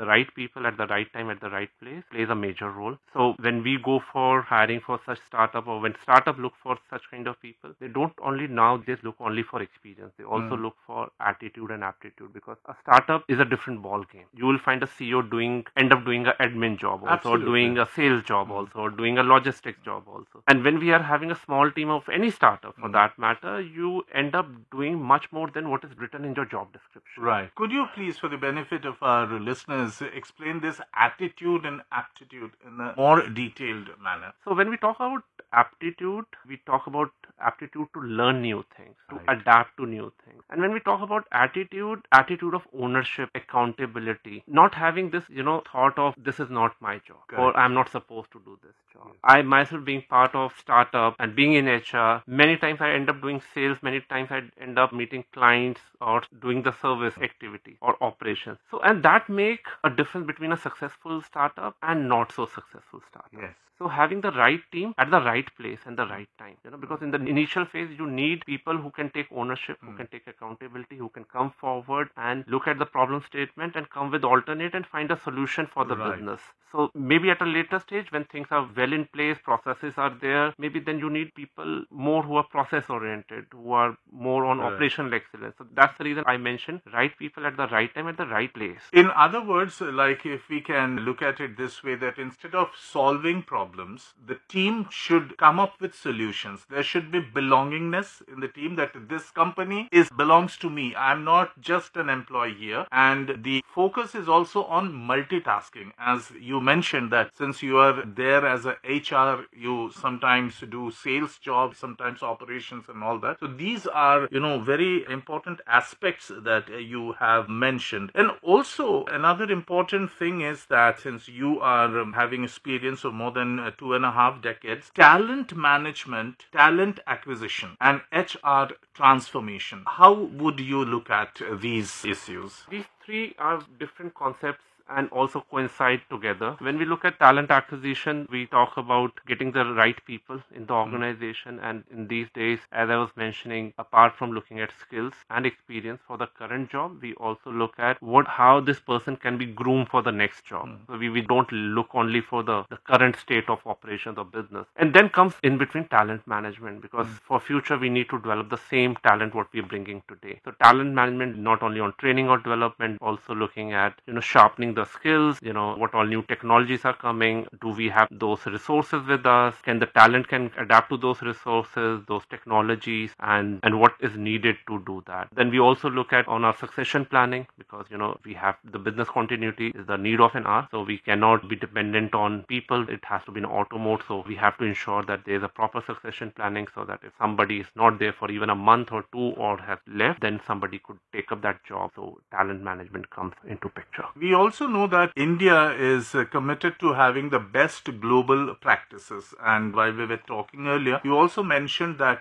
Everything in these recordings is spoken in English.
the right people at the right time at the right place plays a major role. So when we go for hiring for such startup, or when startup look for such kind of people, they don't only nowadays look only for experience. They also look for attitude and aptitude, because a startup is a different ball game. You will find a CEO end up doing an admin job also, Absolutely. or doing a sales job also, or doing a logistics job also. And when we are having a small team of any startup for that matter, you end up doing much more than what is written in your job description. Right. Could you please, for the benefit of our listeners, explain this attitude and aptitude in a more detailed manner? So when we talk about aptitude, we talk about aptitude to learn new things, to Right. adapt to new things. And when we talk about attitude of ownership, accountability, not having this, thought of this is not my job, or Correct. I'm not supposed to do this job. Yes. I myself being part of startup and being in HR, many times I end up doing sales, many times I end up meeting clients or doing the service activity or operations. So, and that make a difference between a successful startup and not so successful startup. Yes. So having the right team at the right place and the right time, because in the initial phase you need people who can take ownership, who can take accountability, who can come forward and look at the problem statement and come with alternate and find a solution for the Right. business. So maybe at a later stage when things are well in place, processes are there, maybe then you need people more who are process oriented, who are more on Correct. operational excellence. So that's the reason I mentioned right people at the right time at the right place. In other words, like if we can look at it this way, that instead of solving problems, the team should come up with solutions. There should be belongingness in the team, that this company belongs to me. I'm not just an employee here. And the focus is also on multitasking. As you mentioned, that since you are there as a HR, you sometimes do sales jobs, sometimes operations and all that. So these are, very important aspects that you have mentioned. And also another important thing is that since you are having experience of more than 2.5 decades, talent management, talent acquisition, and HR transformation, how would you look at these issues? These three are different concepts and also coincide together. When we look at talent acquisition, we talk about getting the right people in the organization. And in these days, as I was mentioning, apart from looking at skills and experience for the current job, we also look at how this person can be groomed for the next job. So we don't look only for the current state of operations of business. And then comes in between talent management, because for future we need to develop the same talent what we're bringing today. So talent management not only on training or development, also looking at sharpening the skills, what all new technologies are coming, do we have those resources with us, can the talent can adapt to those resources, those technologies, and what is needed to do that. Then we also look at on our succession planning, because we have the business continuity is the need of an hour, so we cannot be dependent on people. It has to be in auto mode, so we have to ensure that there is a proper succession planning, so that if somebody is not there for even a month or two or has left, then somebody could take up that job. So talent management comes into picture. We also know that India is committed to having the best global practices. And while we were talking earlier, you also mentioned that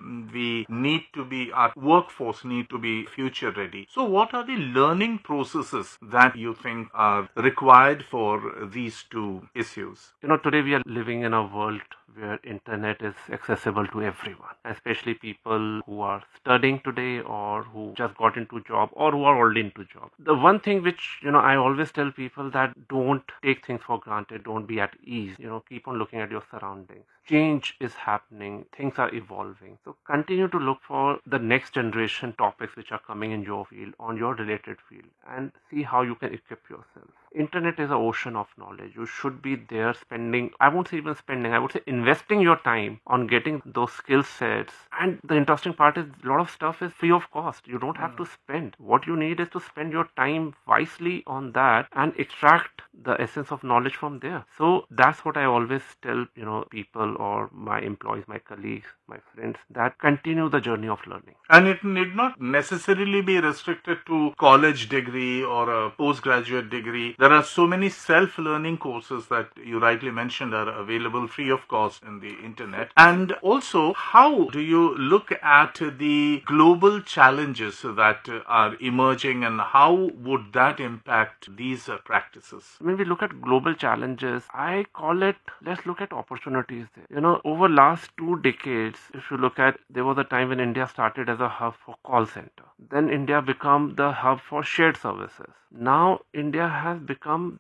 our workforce need to be future ready. So what are the learning processes that you think are required for these two issues? Today we are living in a world where internet is accessible to everyone, especially people who are studying today or who just got into job or who are already into job. The one thing which, I always tell people, that don't take things for granted, don't be at ease, keep on looking at your surroundings. Change is happening, things are evolving. So continue to look for the next generation topics which are coming in your field, on your related field, and see how you can equip yourself. Internet is an ocean of knowledge. You should be there I would say investing your time on getting those skill sets. And the interesting part is a lot of stuff is free of cost. You don't have to spend. What you need is to spend your time wisely on that and extract the essence of knowledge from there. So that's what I always tell, people or my employees, my colleagues, my friends, that continue the journey of learning. And it need not necessarily be restricted to college degree or a postgraduate degree. There are so many self-learning courses that you rightly mentioned are available free of cost in the internet. And also, how do you look at the global challenges that are emerging, and how would that impact these practices? When we look at global challenges, I call it, let's look at opportunities there. Over last 2 decades, if you look at, there was a time when India started as a hub for call center. Then India became the hub for shared services. Now India has become